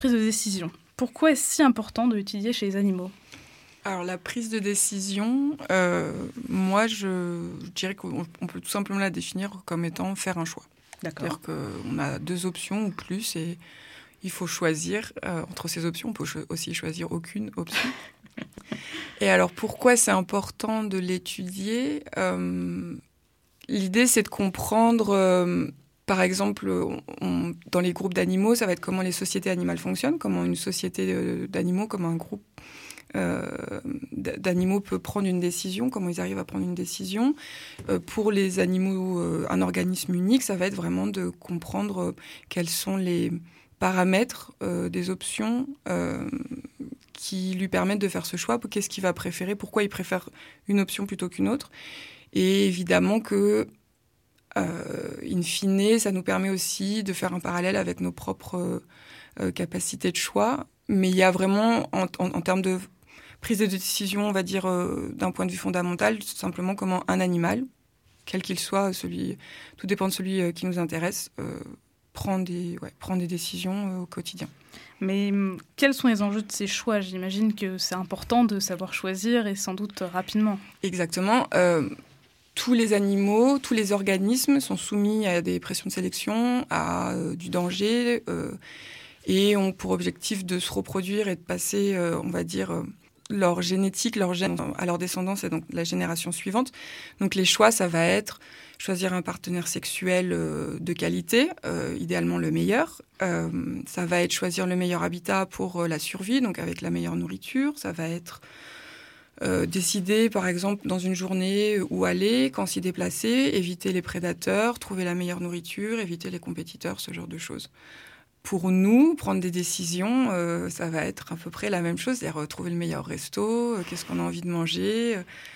Prise de décision. Pourquoi est-ce si important de l'étudier chez les animaux ? Alors la prise de décision, moi je dirais qu'on peut tout simplement la définir comme étant faire un choix. D'accord. C'est-à-dire qu'on a 2 options ou plus et il faut choisir entre ces options. On peut aussi choisir aucune option. Et alors pourquoi c'est important de l'étudier ? L'idée c'est de comprendre... Par exemple, dans les groupes d'animaux, ça va être comment les sociétés animales fonctionnent, comment une société d'animaux, comme un groupe d'animaux peut prendre une décision, comment ils arrivent à prendre une décision. Pour les animaux, un organisme unique, ça va être vraiment de comprendre quels sont les paramètres des options qui lui permettent de faire ce choix, qu'est-ce qu'il va préférer, pourquoi il préfère une option plutôt qu'une autre. Et évidemment que in fine, ça nous permet aussi de faire un parallèle avec nos propres capacités de choix. Mais il y a vraiment, en termes de prise de décision, on va dire, d'un point de vue fondamental, tout simplement comment un animal, quel qu'il soit, tout dépend de celui qui nous intéresse, prend des décisions au quotidien. Mais quels sont les enjeux de ces choix ? J'imagine que c'est important de savoir choisir et sans doute rapidement. Exactement. Tous les animaux, tous les organismes sont soumis à des pressions de sélection, à du danger, et ont pour objectif de se reproduire et de passer, on va dire, leur génétique, leur gène à leur descendance et donc la génération suivante. Donc les choix, ça va être choisir un partenaire sexuel de qualité, idéalement le meilleur. Ça va être choisir le meilleur habitat pour la survie, donc avec la meilleure nourriture. Ça va être décider, par exemple, dans une journée où aller, quand s'y déplacer, éviter les prédateurs, trouver la meilleure nourriture, éviter les compétiteurs, ce genre de choses. Pour nous, prendre des décisions, ça va être à peu près la même chose, c'est-à-dire trouver le meilleur resto, qu'est-ce qu'on a envie de manger.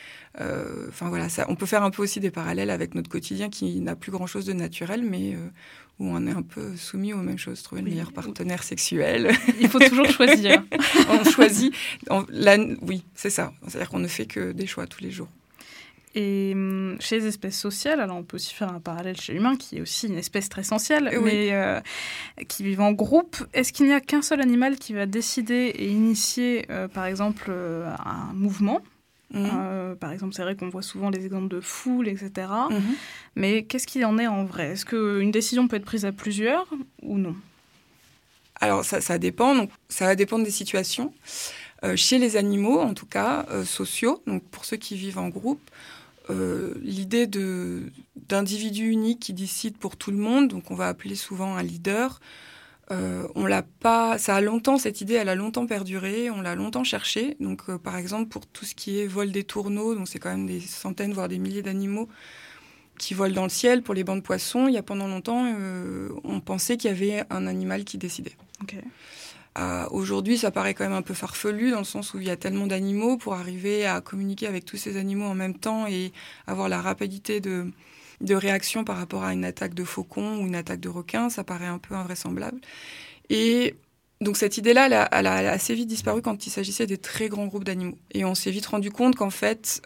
Enfin voilà, on peut faire un peu aussi des parallèles avec notre quotidien qui n'a plus grand-chose de naturel, mais où on est un peu soumis aux mêmes choses, trouver le meilleur partenaire sexuel. Il faut toujours choisir. On choisit. Oui, c'est ça. C'est-à-dire qu'on ne fait que des choix tous les jours. Et chez les espèces sociales, alors on peut aussi faire un parallèle chez l'humain, qui est aussi une espèce très sociale, mais qui vit en groupe. Est-ce qu'il n'y a qu'un seul animal qui va décider et initier, par exemple, un mouvement ? Par exemple, c'est vrai qu'on voit souvent les exemples de foules, etc. Mais qu'est-ce qu'il en est en vrai ? Est-ce qu'une décision peut être prise à plusieurs ou non ? Alors, ça dépend. Donc, ça va dépendre des situations. Chez les animaux, en tout cas, sociaux, donc pour ceux qui vivent en groupe, l'idée d'individus uniques qui décident pour tout le monde, donc on va appeler souvent un leader, on l'a pas. Cette idée, elle a longtemps perduré, on l'a longtemps cherchée. Donc, par exemple, pour tout ce qui est vol des tourneaux, donc c'est quand même des centaines, voire des milliers d'animaux qui volent dans le ciel. Pour les bancs de poissons, il y a pendant longtemps, on pensait qu'il y avait un animal qui décidait. Okay. Aujourd'hui, ça paraît quand même un peu farfelu dans le sens où il y a tellement d'animaux pour arriver à communiquer avec tous ces animaux en même temps et avoir la rapidité de réaction par rapport à une attaque de faucon ou une attaque de requin, ça paraît un peu invraisemblable. Et donc cette idée-là, elle a assez vite disparu quand il s'agissait des très grands groupes d'animaux. Et on s'est vite rendu compte qu'en fait,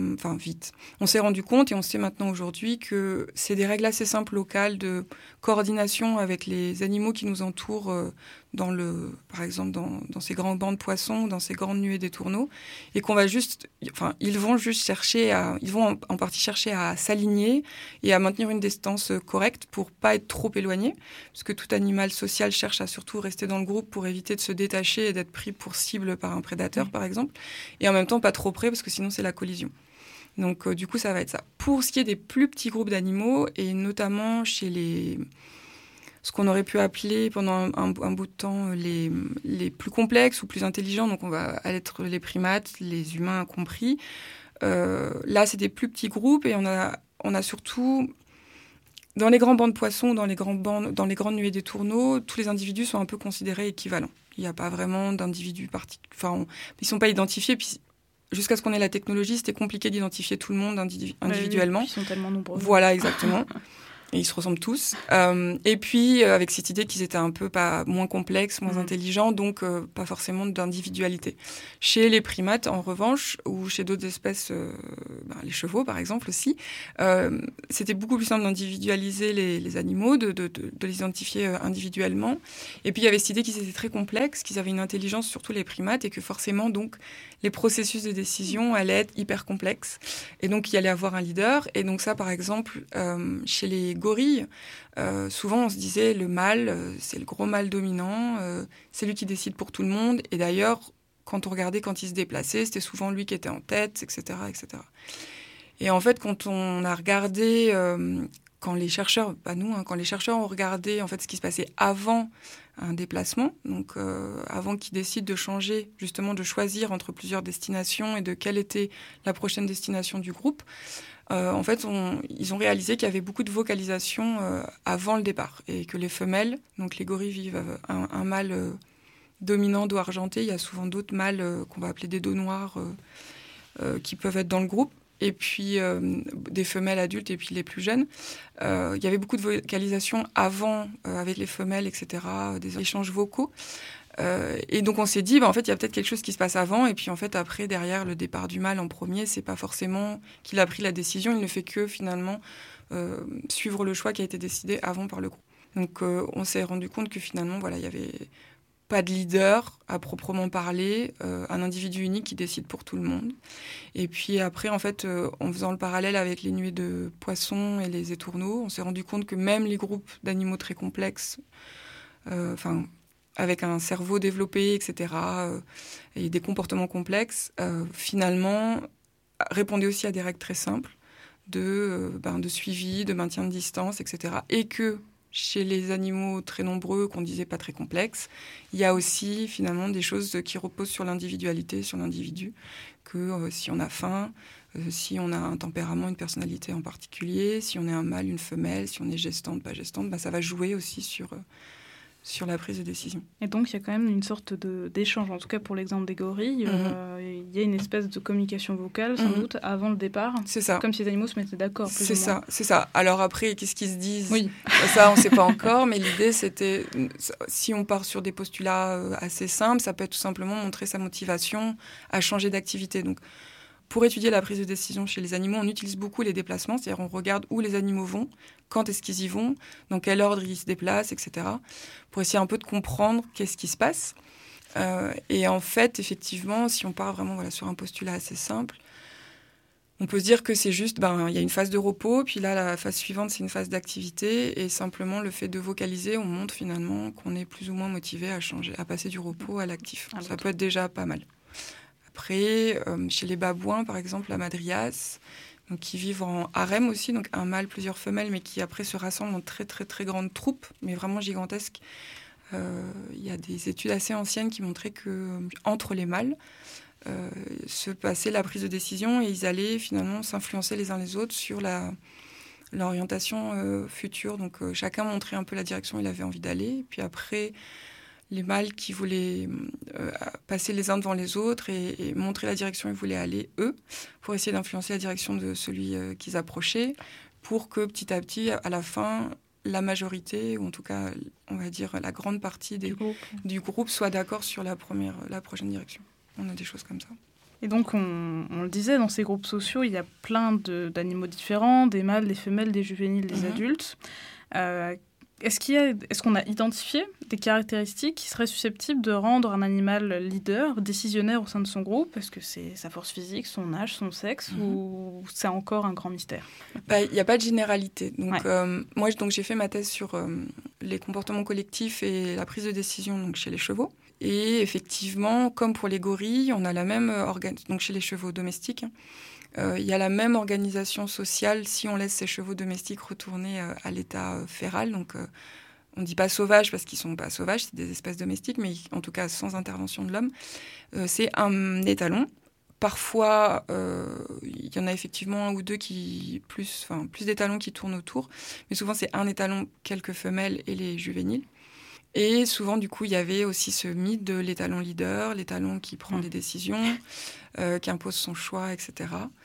on s'est rendu compte et on sait maintenant aujourd'hui que c'est des règles assez simples locales de coordination avec les animaux qui nous entourent par exemple dans ces grands bancs de poissons, dans ces grandes nuées des tourneaux, et qu'on va ils vont en partie chercher à s'aligner et à maintenir une distance correcte pour pas être trop éloignés, parce que tout animal social cherche à surtout rester dans le groupe pour éviter de se détacher et d'être pris pour cible par un prédateur, par exemple, et en même temps pas trop près, parce que sinon c'est la collision. Donc du coup, ça va être ça. Pour ce qui est des plus petits groupes d'animaux, et notamment chez ce qu'on aurait pu appeler pendant un bout de temps les plus complexes ou plus intelligents, donc on va être les primates, les humains compris. Là, c'est des plus petits groupes et on a surtout, dans les grands bancs de poissons, dans les grandes nuées des tourneaux, tous les individus sont un peu considérés équivalents. Il n'y a pas vraiment d'individus particuliers. Enfin, ils ne sont pas identifiés. Puis, jusqu'à ce qu'on ait la technologie, c'était compliqué d'identifier tout le monde individuellement. Ils sont tellement nombreux. Voilà, exactement. Et ils se ressemblent tous. Et puis, avec cette idée qu'ils étaient un peu moins complexes, moins intelligents, donc pas forcément d'individualité. Chez les primates, en revanche, ou chez d'autres espèces, les chevaux par exemple aussi, c'était beaucoup plus simple d'individualiser les animaux, de les identifier individuellement. Et puis, il y avait cette idée qu'ils étaient très complexes, qu'ils avaient une intelligence, surtout les primates, et que forcément, donc, les processus de décision allaient être hyper complexes. Et donc, il y allait avoir un leader. Et donc ça, par exemple, chez les gorilles, souvent on se disait le mâle, c'est le gros mâle dominant, c'est lui qui décide pour tout le monde. Et d'ailleurs, quand on regardait quand il se déplaçait, c'était souvent lui qui était en tête, etc., etc. Et en fait, quand on a regardé, quand les chercheurs ont regardé en fait ce qui se passait avant un déplacement, donc avant qu'ils décident de changer, justement de choisir entre plusieurs destinations et de quelle était la prochaine destination du groupe, en fait, ils ont réalisé qu'il y avait beaucoup de vocalisation avant le départ et que les femelles, donc les gorilles vivent un mâle dominant dos argenté, il y a souvent d'autres mâles qu'on va appeler des dos noirs qui peuvent être dans le groupe. Et puis des femelles adultes et puis les plus jeunes. Il y avait beaucoup de vocalisation avant avec les femelles, etc., des échanges vocaux. Et donc on s'est dit, en fait, il y a peut-être quelque chose qui se passe avant. Et puis en fait, après, derrière le départ du mâle en premier, c'est pas forcément qu'il a pris la décision. Il ne fait que finalement suivre le choix qui a été décidé avant par le groupe. Donc on s'est rendu compte que finalement, voilà, il y avait pas de leader à proprement parler, un individu unique qui décide pour tout le monde. Et puis après, en fait, en faisant le parallèle avec les nuées de poissons et les étourneaux, on s'est rendu compte que même les groupes d'animaux très complexes, avec un cerveau développé, etc., et des comportements complexes, finalement, répondaient aussi à des règles très simples de suivi, de maintien de distance, etc. Et que chez les animaux très nombreux, qu'on disait pas très complexes, il y a aussi finalement des choses qui reposent sur l'individualité, sur l'individu, que si on a faim, si on a un tempérament, une personnalité en particulier, si on est un mâle, une femelle, si on est gestante, pas gestante, ça va jouer aussi sur la prise de décision. Et donc, il y a quand même une sorte d'échange, en tout cas pour l'exemple des gorilles. Il y a une espèce de communication vocale, sans doute, avant le départ. C'est ça. Comme si les animaux se mettaient d'accord. C'est ça. Alors après, qu'est-ce qu'ils se disent ? Oui. Ça, on ne sait pas encore, mais l'idée, c'était, si on part sur des postulats assez simples, ça peut être tout simplement montrer sa motivation à changer d'activité. Donc, pour étudier la prise de décision chez les animaux, on utilise beaucoup les déplacements, c'est-à-dire on regarde où les animaux vont, quand est-ce qu'ils y vont, dans quel ordre ils se déplacent, etc., pour essayer un peu de comprendre qu'est-ce qui se passe. Et en fait, effectivement, si on part vraiment sur un postulat assez simple, on peut se dire que c'est juste, il y a une phase de repos, puis là, la phase suivante, c'est une phase d'activité, et simplement le fait de vocaliser, on montre finalement qu'on est plus ou moins motivé à changer, à passer du repos à l'actif. Ça peut être déjà pas mal. Après, chez les babouins, par exemple, la madrias, donc qui vivent en harem aussi, donc un mâle, plusieurs femelles, mais qui après se rassemblent en très très très grandes troupes, mais vraiment gigantesques. Il y a des études assez anciennes qui montraient que entre les mâles se passait la prise de décision et ils allaient finalement s'influencer les uns les autres sur l'orientation future. Donc chacun montrait un peu la direction où il avait envie d'aller. Puis après, les mâles qui voulaient passer les uns devant les autres et montrer la direction où ils voulaient aller, eux, pour essayer d'influencer la direction de celui qu'ils approchaient, pour que petit à petit, à la fin, la majorité, ou en tout cas, on va dire la grande partie du groupe soit d'accord sur la prochaine direction. On a des choses comme ça. Et donc, on le disait, dans ces groupes sociaux, il y a plein d'animaux différents, des mâles, des femelles, des juvéniles, des adultes. Est-ce qu'on a identifié des caractéristiques qui seraient susceptibles de rendre un animal leader, décisionnaire au sein de son groupe ? Est-ce que c'est sa force physique, son âge, son sexe, ou c'est encore un grand mystère ? Il n'y a pas de généralité. Donc, moi, j'ai fait ma thèse sur les comportements collectifs et la prise de décision donc, chez les chevaux. Et effectivement, comme pour les gorilles, on a la même donc chez les chevaux domestiques, il y a la même organisation sociale si on laisse ces chevaux domestiques retourner à l'état féral. Donc, on ne dit pas sauvage parce qu'ils ne sont pas sauvages, c'est des espèces domestiques, mais en tout cas sans intervention de l'homme. C'est un étalon. Parfois, il y en a effectivement un ou deux plus d'étalons qui tournent autour, mais souvent c'est un étalon, quelques femelles et les juvéniles. Et souvent, du coup, il y avait aussi ce mythe de l'étalon leader, l'étalon qui prend des décisions, qui impose son choix, etc.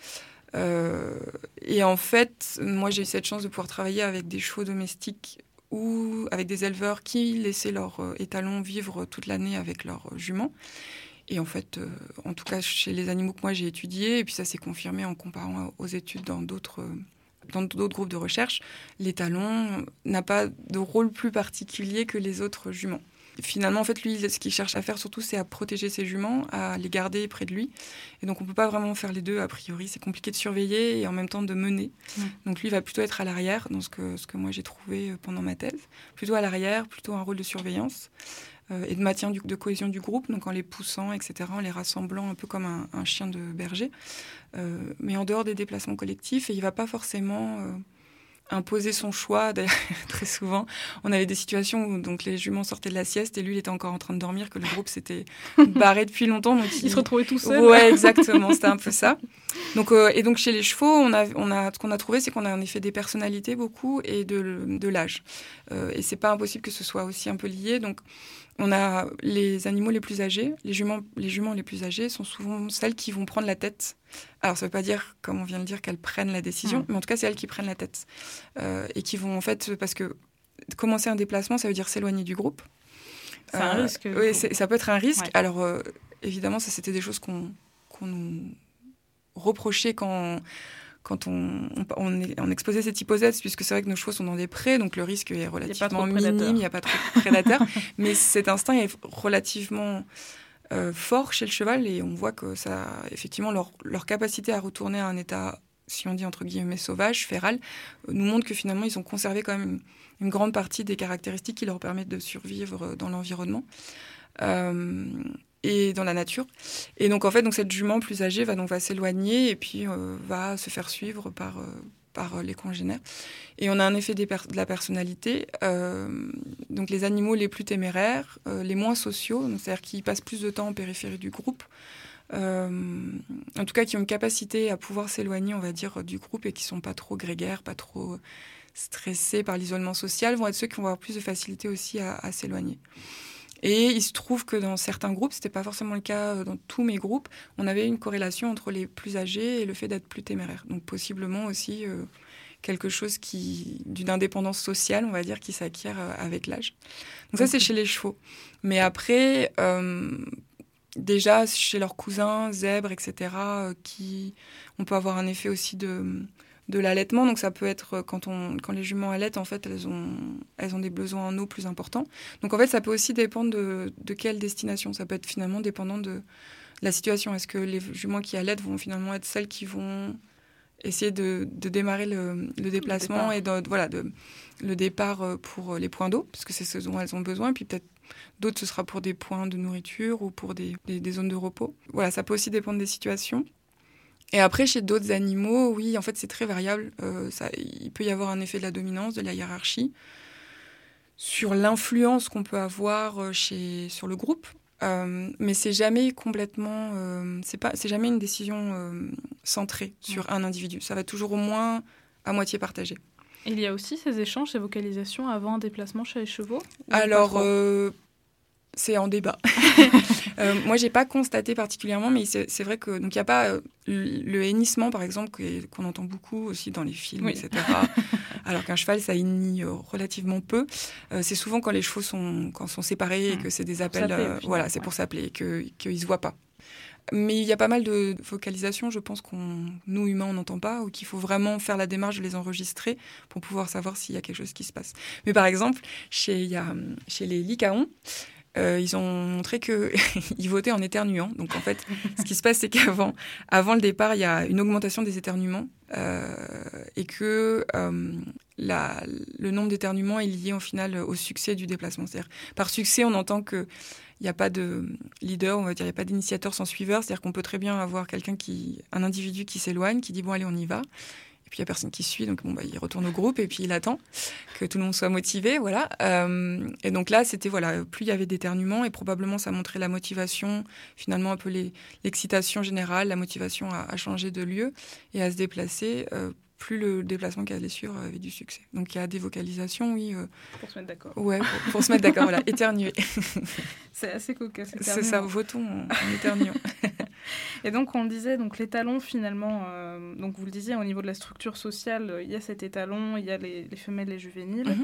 Et en fait, moi, j'ai eu cette chance de pouvoir travailler avec des chevaux domestiques ou avec des éleveurs qui laissaient leurs étalons vivre toute l'année avec leurs juments. Et en fait, en tout cas, chez les animaux que moi j'ai étudiés, et puis ça s'est confirmé en comparant aux études dans d'autres groupes de recherche, l'étalon n'a pas de rôle plus particulier que les autres juments. Finalement, en fait, lui, ce qu'il cherche à faire surtout, c'est à protéger ses juments, à les garder près de lui. Et donc, on ne peut pas vraiment faire les deux, a priori. C'est compliqué de surveiller et en même temps de mener. Donc, lui, il va plutôt être à l'arrière, dans ce que moi j'ai trouvé pendant ma thèse. Plutôt à l'arrière, plutôt un rôle de surveillance et de maintien de cohésion du groupe, donc en les poussant, etc., en les rassemblant un peu comme un chien de berger. Mais en dehors des déplacements collectifs, et il ne va pas forcément... imposer son choix. D'ailleurs, très souvent, on avait des situations où donc, les juments sortaient de la sieste et lui, il était encore en train de dormir, que le groupe s'était barré depuis longtemps. Donc il se retrouvait tout seul. Ouais, exactement, c'était un peu ça. Donc, et donc, chez les chevaux, ce qu'on a trouvé, c'est qu'on a en effet des personnalités beaucoup et de l'âge. Et c'est pas impossible que ce soit aussi un peu lié. Donc, on a les animaux les plus âgés, les juments les plus âgés sont souvent celles qui vont prendre la tête. Alors, ça ne veut pas dire, comme on vient de le dire, qu'elles prennent la décision, mais en tout cas, c'est elles qui prennent la tête. Et qui vont, en fait, parce que commencer un déplacement, ça veut dire s'éloigner du groupe. C'est un risque. Oui, ça peut être un risque. Ouais. Alors, évidemment, ça, c'était des choses qu'on nous reprochait quand on exposait cette hypothèse, puisque c'est vrai que nos chevaux sont dans des prés, donc le risque est relativement minime, il n'y a pas trop de prédateurs. Mais cet instinct est relativement fort chez le cheval, et on voit que ça, effectivement, leur capacité à retourner à un état, si on dit entre guillemets sauvage, féral, nous montre que finalement, ils ont conservé quand même une grande partie des caractéristiques qui leur permettent de survivre dans l'environnement. Et dans la nature. Et donc, en fait, cette jument plus âgée va s'éloigner et puis va se faire suivre par les congénères. Et on a un effet de la personnalité. Donc, les animaux les plus téméraires, les moins sociaux, c'est-à-dire qui passent plus de temps en périphérie du groupe, en tout cas, qui ont une capacité à pouvoir s'éloigner, on va dire, du groupe et qui ne sont pas trop grégaires, pas trop stressés par l'isolement social, vont être ceux qui vont avoir plus de facilité aussi à s'éloigner. Et il se trouve que dans certains groupes, ce n'était pas forcément le cas dans tous mes groupes, on avait une corrélation entre les plus âgés et le fait d'être plus téméraire. Donc possiblement aussi quelque chose d'une indépendance sociale, on va dire, qui s'acquiert avec l'âge. Donc ça, c'est chez les chevaux. Mais après, déjà, chez leurs cousins, zèbres, etc., on peut avoir un effet aussi de l'allaitement. Donc ça peut être quand les juments allaitent, en fait, elles ont des besoins en eau plus importants. Donc en fait, ça peut aussi dépendre de quelle destination. Ça peut être finalement dépendant de la situation. Est-ce que les juments qui allaitent vont finalement être celles qui vont essayer de démarrer le déplacement et le départ pour les points d'eau, parce que c'est ce dont elles ont besoin. Et puis peut-être d'autres, ce sera pour des points de nourriture ou pour des zones de repos. Voilà, ça peut aussi dépendre des situations. Et après, chez d'autres animaux, oui, en fait, c'est très variable. Il peut y avoir un effet de la dominance, de la hiérarchie, sur l'influence qu'on peut avoir sur le groupe. Mais c'est jamais complètement... c'est jamais une décision centrée sur un individu. Ça va toujours au moins à moitié partagé. Et il y a aussi ces échanges, ces vocalisations avant un déplacement chez les chevaux ? Alors... c'est en débat. Moi, j'ai pas constaté particulièrement, mais c'est vrai que donc il y a pas le hennissement, par exemple, qu'on entend beaucoup aussi dans les films, etc. Alors qu'un cheval, ça hennit relativement peu. C'est souvent quand les chevaux sont séparés et que c'est des appels. C'est pour s'appeler, qu'ils se voient pas. Mais il y a pas mal de vocalisations, je pense nous humains, on n'entend pas, ou qu'il faut vraiment faire la démarche de les enregistrer pour pouvoir savoir s'il y a quelque chose qui se passe. Mais par exemple, chez les lycaons, ils ont montré qu'ils votaient en éternuant. Donc, en fait, ce qui se passe, c'est qu'avant le départ, il y a une augmentation des éternuements et que le nombre d'éternuements est lié, au final, au succès du déplacement. C'est-à-dire, par succès, on entend qu'il n'y a pas de leader, on va dire, il n'y a pas d'initiateur sans suiveur. C'est-à-dire qu'on peut très bien avoir un individu qui s'éloigne, qui dit « bon, allez, on y va ». Et puis, il n'y a personne qui suit, donc il retourne au groupe et puis il attend que tout le monde soit motivé. Voilà. Et donc là, c'était, plus il y avait d'éternuements et probablement ça montrait la motivation, finalement un peu l'excitation générale, la motivation à changer de lieu et à se déplacer, plus le déplacement qui allait suivre avait du succès. Donc il y a des vocalisations, oui. Pour se mettre d'accord. Ouais, pour se mettre d'accord, voilà, éternuer. C'est assez cocasse. C'est ça, votons en éternuant. Et donc, on le disait, donc l'étalon, finalement, donc vous le disiez, au niveau de la structure sociale, il y a cet étalon, il y a les femelles, les juvéniles.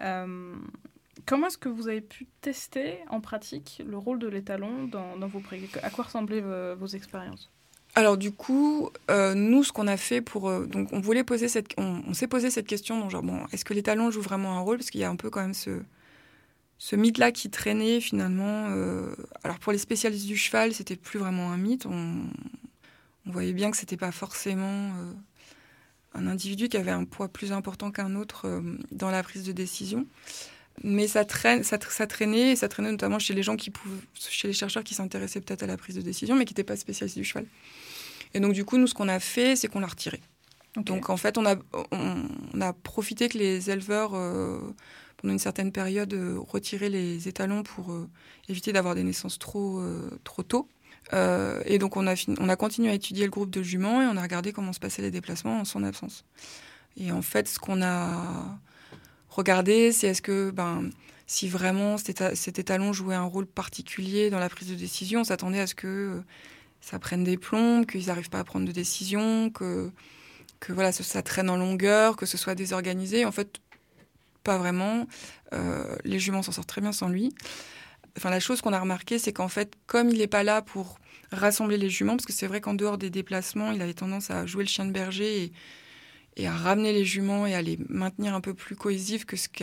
Comment est-ce que vous avez pu tester en pratique le rôle de l'étalon dans vos à quoi ressemblaient vos expériences? Alors du coup, nous, ce qu'on a fait donc on voulait poser on s'est posé cette question, donc genre bon, est-ce que l'étalon joue vraiment un rôle, parce qu'il y a un peu quand même ce mythe-là qui traînait finalement. Alors pour les spécialistes du cheval, c'était plus vraiment un mythe. On voyait bien que c'était pas forcément un individu qui avait un poids plus important qu'un autre dans la prise de décision. Mais ça traînait notamment chez les gens chez les chercheurs qui s'intéressaient peut-être à la prise de décision, mais qui n'étaient pas spécialistes du cheval. Et donc du coup, nous, ce qu'on a fait, c'est qu'on l'a retiré. Okay. Donc en fait, on a profité que les éleveurs, pendant une certaine période, retiraient les étalons pour éviter d'avoir des naissances trop tôt. Et donc on a continué à étudier le groupe de juments et on a regardé comment se passaient les déplacements en son absence. Et en fait, ce qu'on a regardé, c'est est-ce que si vraiment cet étalon jouait un rôle particulier dans la prise de décision, on s'attendait à ce que ça prenne des plombes, qu'ils n'arrivent pas à prendre de décision, que voilà, ça traîne en longueur, que ce soit désorganisé. En fait, pas vraiment. Les juments s'en sortent très bien sans lui. Enfin, la chose qu'on a remarqué, c'est qu'en fait, comme il n'est pas là pour rassembler les juments, parce que c'est vrai qu'en dehors des déplacements, il avait tendance à jouer le chien de berger et à ramener les juments et à les maintenir un peu plus cohésives que ce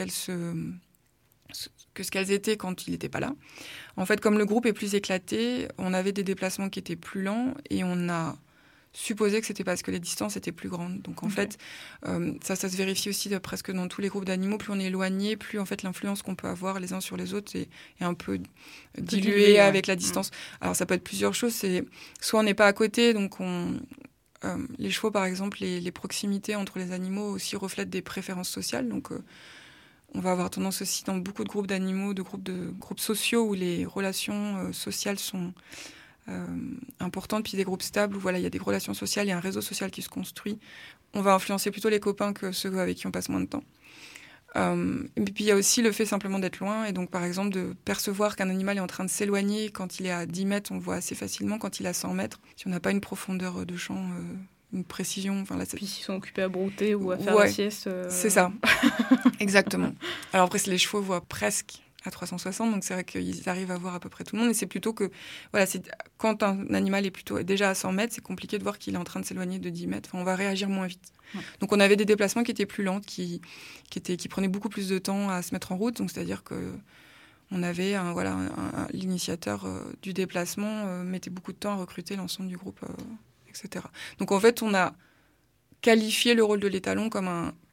qu'elles étaient quand il n'était pas là. En fait, comme le groupe est plus éclaté, on avait des déplacements qui étaient plus lents et on a supposé que c'était parce que les distances étaient plus grandes. Donc en fait, ça se vérifie aussi presque dans tous les groupes d'animaux. Plus on est éloigné, plus en fait l'influence qu'on peut avoir les uns sur les autres est un peu diluée avec la distance. Alors ça peut être plusieurs choses. Soit on n'est pas à côté, donc les chevaux par exemple, les proximités entre les animaux aussi reflètent des préférences sociales. Donc on va avoir tendance aussi dans beaucoup de groupes d'animaux, de groupes sociaux où les relations sociales sont importantes, puis des groupes stables où voilà, il y a des relations sociales, il y a un réseau social qui se construit. On va influencer plutôt les copains que ceux avec qui on passe moins de temps. Et puis il y a aussi le fait simplement d'être loin, et donc par exemple de percevoir qu'un animal est en train de s'éloigner. Quand il est à 10 mètres, on le voit assez facilement. Quand il est à 100 mètres, si on n'a pas une profondeur de champ, une précision... Puis s'ils sont occupés à brouter ou à faire la sieste... C'est ça, exactement. Alors après, les chevaux voient presque à 360, donc c'est vrai qu'ils arrivent à voir à peu près tout le monde, et c'est plutôt que, voilà, quand un animal est déjà à 100 mètres, c'est compliqué de voir qu'il est en train de s'éloigner de 10 mètres, enfin, on va réagir moins vite. Ouais. Donc on avait des déplacements qui étaient plus lents, qui prenaient beaucoup plus de temps à se mettre en route, donc c'est-à-dire que on avait l'initiateur du déplacement mettait beaucoup de temps à recruter l'ensemble du groupe, etc. Donc en fait, on a qualifié le rôle de l'étalon comme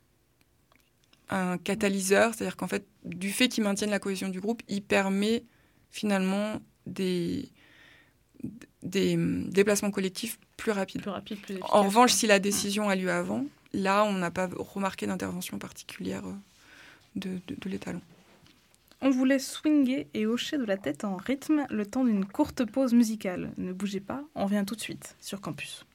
un catalyseur, c'est-à-dire qu'en fait, du fait qu'il maintienne la cohésion du groupe, il permet finalement des déplacements collectifs plus rapides. Plus efficaces. En revanche, si la décision a lieu avant, là, on n'a pas remarqué d'intervention particulière de l'étalon. On vous laisse swinger et hocher de la tête en rythme le temps d'une courte pause musicale. Ne bougez pas, on revient tout de suite sur Campus.